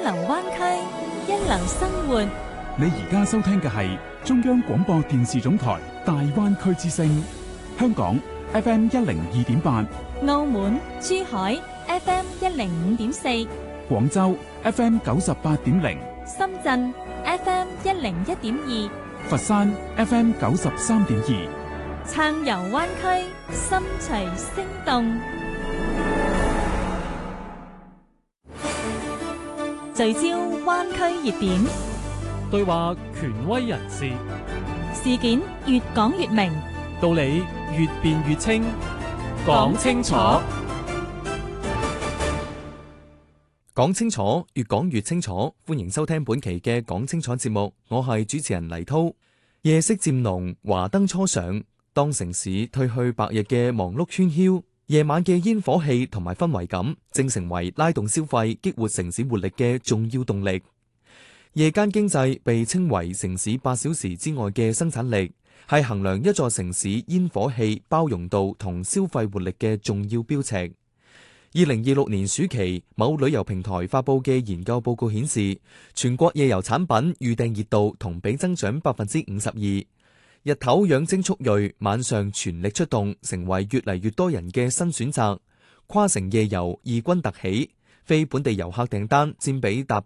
流灣區，一流生活。 你而家收聽嘅係中央廣播電視總台大灣區之聲，香港 FM 102.8， 澳門、珠海 FM 105.4， 廣州 FM 98.0， 深圳 FM 101.2， 佛山 FM 93.2， 撐遊灣區，心隨聲動。聚焦灣區熱點， 對話權威人士， 事件越講越明， 道理越辯越清，講清楚， 講清楚，越講越清楚。歡迎收聽本期嘅講清楚節目，我係主持人黎濤。夜色漸濃，華燈初上，當城市褪去白日嘅忙碌喧囂，夜晚嘅煙火氣同埋氛圍感，正成為拉動消費、激活城市活力嘅重要動力。夜間經濟被稱為城市8小時之外嘅生產力，係衡量一座城市煙火氣、包容度同消費活力嘅重要標尺。2026年暑期，某旅遊平台發佈嘅研究報告顯示，全國夜遊產品預訂熱度同比增長52%。日頭養精蓄銳，晚上全力出動，成為越嚟越多人嘅新選擇。跨城夜遊異軍突起，非本地遊客訂單佔比達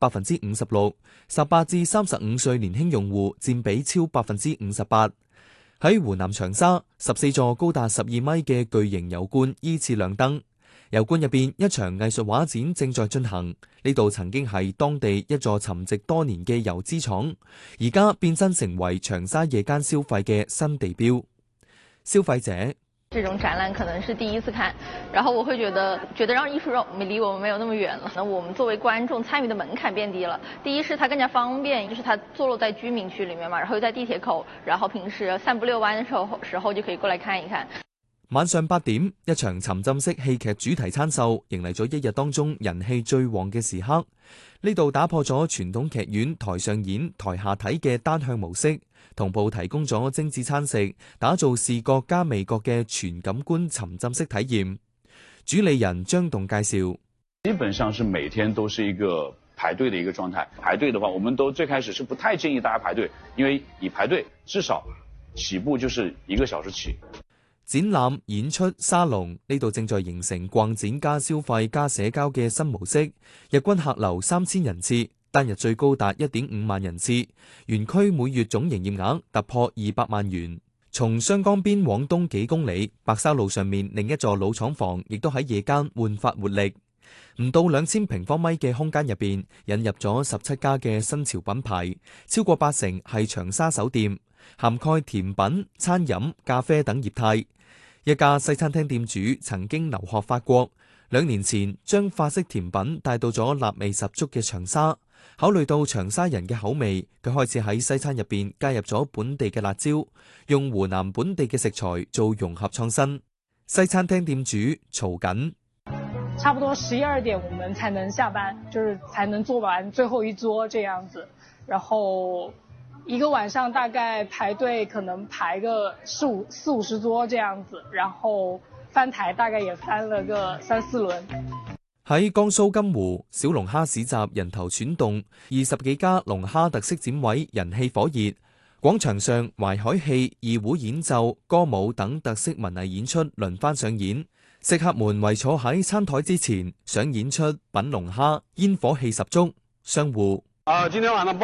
56%，18至35歲年輕用戶佔比超58%。喺湖南長沙，14座高達12米嘅巨型油罐依次亮燈。油罐入邊一場藝術畫展正在進行，呢度曾經係當地一座沉寂多年嘅油資廠，而家變身成為長沙夜間消費嘅新地標。消費者， 這種展覽可能是第一次看，然後我會覺得讓藝術離我們沒有那麼遠了。那我們作為觀眾參與的門檻變低了。第一是它更加方便，就是它坐落在居民區裡面嘛，然後又在地鐵口，然後平時散步遛彎的時候就可以過來看一看。 晚上8點，一場沉浸式戲劇主題餐秀迎嚟咗一日當中人氣最旺嘅時刻。呢度打破咗傳統劇院台上演台下睇嘅單向模式，同步提供咗精緻餐食，打造視覺加味覺嘅全感官沉浸式體驗。主理人張棟介紹， 基本上是每天都是一個排隊的一個狀態。排隊的話，我們都最開始是不太建議大家排隊，因為你排隊至少起步就是1個小時起。 展覽、演出、沙龍，呢度正在形成逛展加消費加社交嘅新模式。日均客流3000人次，單日最高達1.5萬人次。園區每月總營業額突破200萬元。從雙江邊往東幾公里，白沙路上面另一座老廠房，亦都喺夜間煥發活力。唔到2000平方米嘅空間入邊，引入咗17家嘅新潮品牌，超過80%係長沙手店，涵蓋甜品、餐飲、咖啡等業態。一家西餐廳店主曾經留學法國，2年前將法式甜品帶到咗辣味十足嘅長沙。考慮到長沙人嘅口味，佢開始喺西餐入邊加入咗本地嘅辣椒，用湖南本地嘅食材做融合創新。西餐廳店主曹緊， 差不多12點我們才能下班，就是才能做完最後一桌這樣子，然後一個晚上大概排隊可能排個40-50桌這樣子，然後翻台大概也翻了個3-4輪。 喺江蘇金湖，小龍蝦市集人頭攒動，20幾家龍蝦特色展位人氣火熱。廣場上淮海戲、二胡演奏、歌舞等特色文藝演出輪番上演，食客們圍坐喺餐台之前，想演出品龍蝦，煙火氣十足。商戶， 今天晚上